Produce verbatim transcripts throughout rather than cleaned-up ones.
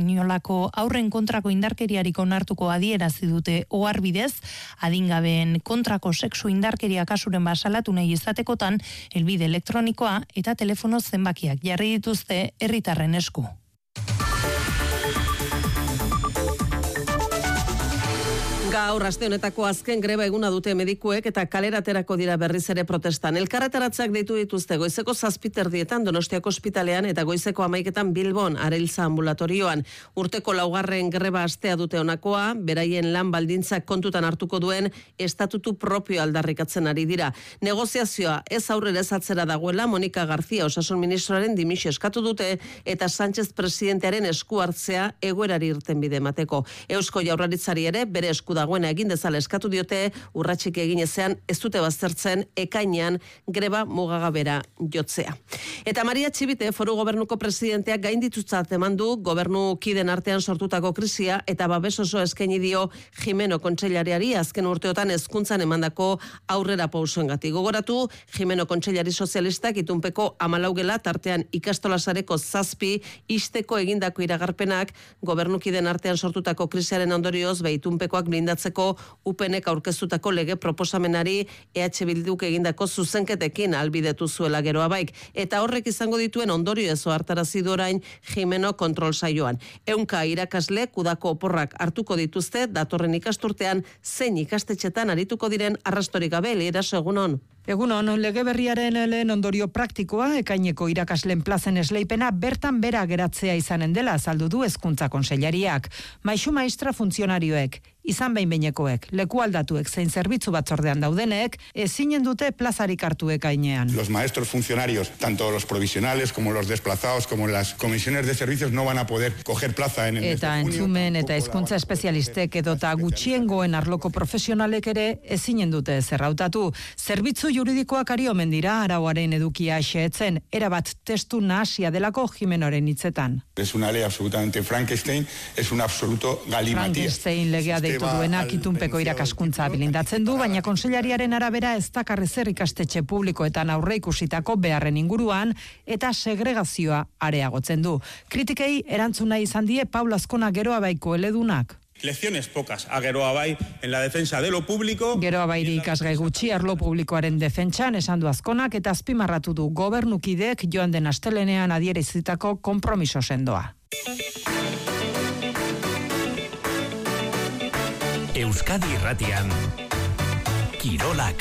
inolako aurren kontrako indarkeriarik onartuko adierazi dute oharbidez, adingabeen kontrako sexu indarkeria kasuren basalatu nahi izatekotan, helbide elektronikoa eta telefono zenbakiak jarri dituzte herritarren esku. Gaur aste honetako azken greba eguna dute medikuek eta kaleraterako dira berriz ere protestan. Elkarretaratzeak deitu dituzte goizeko zazpiterdietan Donostiako ospitalean eta goizeko hamaiketan Bilbon Areilza ambulatorioan. Urteko laugarren greba astea dute honakoa, beraien lan baldintzak kontutan hartuko duen estatutu propio aldarrikatzen ari dira. Negoziazioa ez aurrera ez atzera dagoela Monika García osasun ministroaren dimisio eskatu dute eta Sánchez presidentearen esku hartzea egoerari irtenbide emateko. Eusko Jaurlaritzari ere bere esku dagoena egin dezala eskatu diote, urratsik egin ezean ez dute baztertzen ekainean greba mugagabera jotzea. Eta Maria Txibite, foru gobernuko presidenteak gainditutzat eman du gobernu kiden artean sortutako krisia eta babes oso eskaini dio Jimeno kontseilariari azken urteotan hezkuntzan emandako aurrera pausoengatik. Gogoratu, Jimeno kontseilari sozialistak itunpeko hamalau gela tartean ikastolasareko zazpi isteko egindako iragarpenak gobernukiden artean sortutako krisiaren ondorioz beitunpekoak blindatzeko upenek aurkeztutako lege proposamenari E H Bilduk egindako zuzenketekin albidetu zuela geroa baik. Eta horrek izango dituen ondorio ezo hartarazi du orain Jimeno kontrol saioan. Ehunka irakasle kudako oporrak hartuko dituzte datorren ikasturtean zein ikastetxetan arituko diren arrastorik gabe. Leiraso, egunon. Egunon, lege berriaren lehen ondorio praktikoa, ekaineko irakasleen plazen esleipena bertan bera geratzea izanen dela azaldu du Hezkuntza Kontseilariak. Maisu maistra funtzionarioek, izan behin behinekoek, leku aldatuek zein zerbitzu batzordean daudenek, ezinen dute plazarik hartu ekainean. Los maestros funcionarios, tanto los provisionales como los desplazados, como las comisiones de servicios, no van a poder coger plaza en el mes de junio. Eta entzumen eta hezkuntza espezialistek edota gutxiengoen arloko profesionalek ere ezinen dute zerrautatu. Zerbitzu juridikoak ari omen dira arauaren edukia xeetzen, erabat testu nahasia delako Jimenoren hitzetan. Es una ley absolutamente Frankenstein, es un absoluto galimatías. Frankenstein legea deitu duenak itunpeko irakaskuntza bilindatzen du, baina konseilariaren arabera ez dakarre zer ikastetxe publikoetan aurre ikusitako beharren inguruan eta segregazioa areagotzen du. Kritikei erantzuna izan die Paula Azkona Geroa Baiko eledunak. Lecciones pocas a Geroa Bai en la defensa de lo público. Geroa Bairi ikasgai gutxi arlo publikoaren defentsan esan du Azkonak eta azpimarratu du gobernukideek joan den astelenean adierazitako konpromiso sendoa. Euskadi Irratian Kirolak.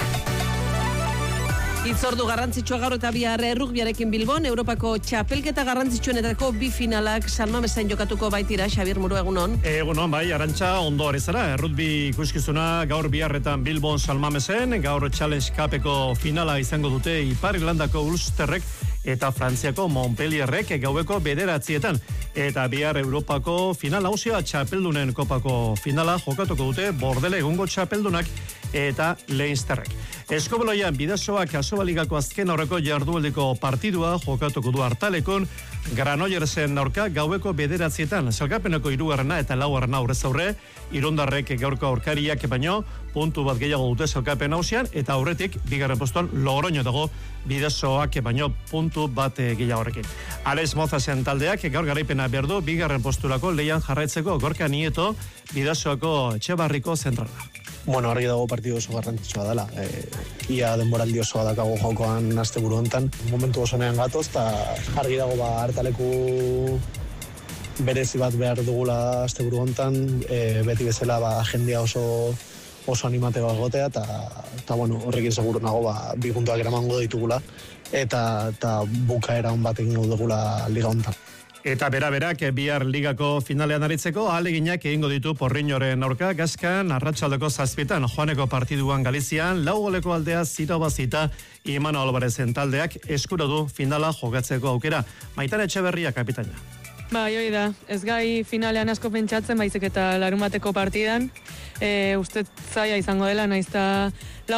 Itzordu garrantzitsua gaur eta bihar errugbiarekin Bilbon, Europako txapelketa garrantzitsuenetako bi finalak San Mamesen jokatuko baitira. Xabier Muru, egunon. Egunon, bai, Arantxa, ondo arezara. Errugbi ikuskizuna gaur biharretan Bilbon San Mamesen, gaur Challenge Cupeko finala izango dute Ipar Irlandako Ulsterrek eta Frantziako Montpellierrek gaueko bederatzietan. Eta bihar Europako final nagusia txapeldunen kopako finala jokatuko dute Bordele egungo txapeldunak eta Leinsterrek. Eskobeloian Bidasoak Asobaligako azken aurreko jardueldiko partidua jokatuko du Artalekon Granoillersen aurka gaueko bederatzietan. Sailkapeneko hirugarrena eta laugarrena aurrez aurre, Irondarrek gaurko aurkariak baino puntu bat gehiago dute sailkapen nagusian eta aurretik bigarren postuan Logroño dago Bidasoak baino puntu bat gehiagorekin. Alex Mozasen taldeak gaur garaipena behar du bigarren posturako leian jarraitzeko Gorka Nieto Bidasoako Etxebarriko zentrala. Bueno, argi dago partidu oso garrantzitsua dela. E, ia denboraldi osoa dakago jokoan asteburu hontan. Momentu osonean gatoz, eta argi dago ba hartaleku berezi bat behar dugula asteburu hontan. E, beti bezala ba jendea oso oso animateko egotea, eta eta bueno, horrekin seguru nago ba bi puntuak eramango ditugula eta eta bukaera on bat egingo dugula liga hontan. Eta bera-berak bihar ligako finalean aritzeko ahaleginak egingo ditu Porriñoren aurka Gaskan arratsaldeko zazpietan joaneko partiduan Galizian lau goleko aldea zirabazita Imano Alvarezen taldeak eskura du finala jokatzeko aukera. Maitane Etxeberria kapitaina. Bai, hori da. Ez gai finalean asko pentsatzen, baizik eta larumateko partidan. E, uste zaila izango dela, naiz eta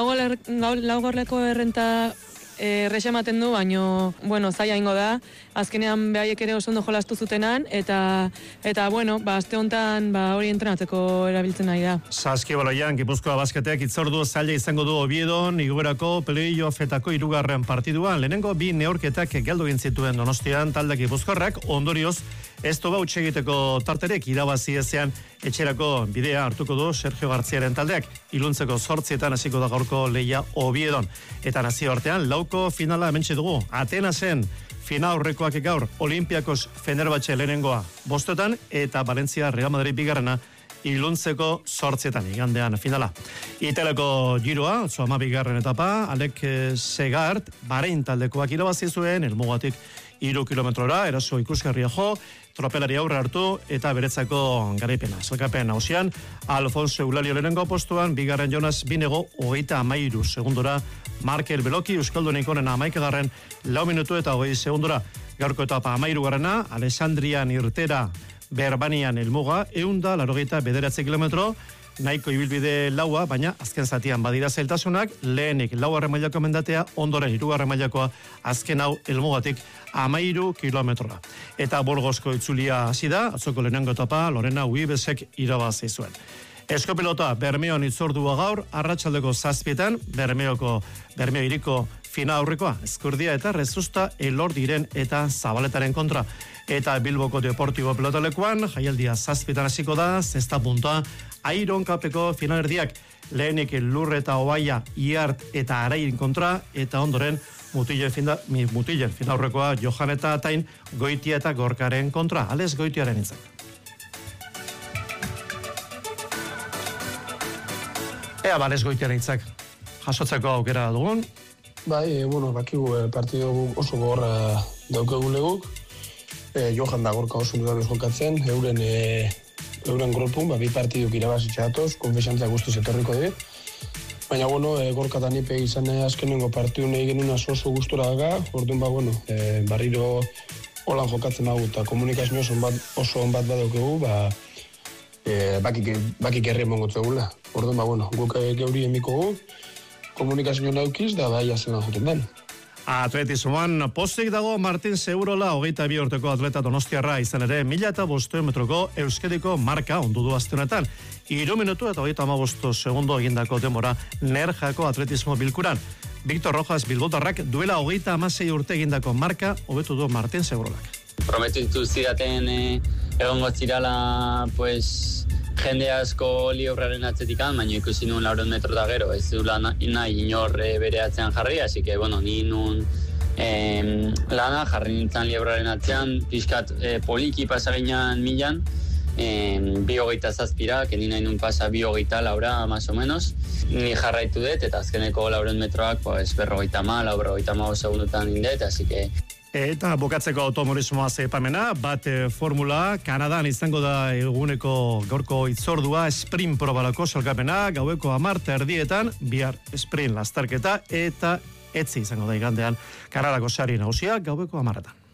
lau goleko errenta errexe ematen du, baino, bueno, zaila ingo da. Azkenean behaiek ere oso ondo jolastu zutenan, eta, eta bueno, ba, aste honetan ba, hori entrenatzeko erabiltzen nahi da. Saskibaloian, Gipuzkoa basketeak itzordu zaila izango du Oviedon, Igorako playoffetako hirugarren partiduan. Lehenengo bi neurketak galdu egin zituen Donostian talde Gipuzkoarrak, ondorioz, Ez du bautxe egiteko tarterek irabazi ezean etxerako bidea hartuko du Sergio Garziaren taldeak. Iluntzeko zortzietan hasiko da gaurko lehia Oviedon. Eta nazio artean lauko finala hementxe dugu. Atenasen final aurrekoak gaur Olympiakos Fenerbahce lehenengoa bostetan eta Valencia Real Madrid bigarrena iluntzeko zortzietan igandean finala. Iteleko giroa, atzo hamabigarren etapa, Alek Segart, Bahrein taldekoak irabazi zuen, helmugatik hiru kilometrora, eraso ikusgarria jo, tropelari aurre hartu eta beretzako garaipena. Zelkapen hausian, Alfonso Eulalio lehenengo postuan, bigarren Jonas Binego, hogeita amairu segundora, Markel Beloki, Euskaldunik onena amaikagarren, lau minutu eta hogei segundora. Gaurko etapa amairu garrena, Alessandrian irtera, Berbanian helmuga, eunda, larogeita bederatzi kilometro, nahiko ibilbide laua, baina azken zatian badira zailtasunak, lehenik laugarren mailako mendatea, ondoren hirugarren mailakoa, azken hau helmugatik amairu kilometrora. Eta Burgosko itzulia hasi da, atzoko lehenengo etapa, Lorena Uibesek irabazi zuen. Eskopilota Bermeon itzordua gaur, arratsaldeko zazpietan, Bermeoko, Bermeo iriko fina aurrekoa, Eskurdia eta Rezusta Elordiren eta Zabaletaren kontra. Eta Bilboko Deportibo pelotalekoan, jaialdia zazpietan hasiko da, zesta puntua, Airon Kapeko finalerdiak, lehenik Lurre eta Obaia, Iart eta Arain kontra, eta ondoren Mutilen fina, mutilen fina aurrekoa, Johan eta Atain, Goitia eta Gorkaren kontra, Ales Goitiaren itzak. Ea, Ales Goitiaren itzak, jasotzeko aukera dugun. Bai, bueno, bakigu partido oso gogorra daukagulegu. Eh, Johan da Gorka oso dudabez jokatzen, euren, e, euren grupun, ba, bi partiduk irabazitza datoz, konfesantzia guztiz etorriko di. Baina, bueno, e, Gorka eta nipe izan azkenengo partidu nahi genuen oso gustura daga, orduan, ba, bueno, e, barriro holan jokatzen dugu, eta komunikazio oso on bat, oso on bat badaukegu, ba, e, bakik, bakik herri emongotzea gula. Orduan, ba, bueno, guk geuri emikogu, komunikazio naukiz, da bai azen joten den. Atletismoan postik dago Martin Segurola, hogeita bi urteko atleta donostiarra izan ere, mila eta bosteun metroko euskadiko marka ondu du aztenetan. Iru minutu eta hogeita hamabost segundo egindako demora Nerjako atletismo bilkuran. Victor Rojas Bilbotarrak duela hogeita hamasei urte egindako marka hobetu du Martin Segurolak. Prometitu zidaten eh, egongo zirala, pues, jende asko libraren atzetikan, baina ikusi nuen laureun metro da gero, ez du lan nahi inor e, bere atzean jarri, así que, bueno, ni nun e, lana jarri nintzen libraren atzean, pixkat e, poliki pasaginan milan, e, bi hogeita zazpira, que ni nahi nun pasa bi hogeita laura, más o menos, ni jarraitu dut, eta azkeneko laureun metroak, pues, berrogeita ma, berrogeita ma segundutan indet, así que... Eta bukatzeko automobilismoa zeipamena, bat e, formula, Kanadan izango da eguneko gaurko itzordua, sprint probalako salgapena, gaueko hamar erdietan, bihar sprint lastarketa, eta etzi izango da igandean Kanadako sari nagusia, gaueko hamarretan.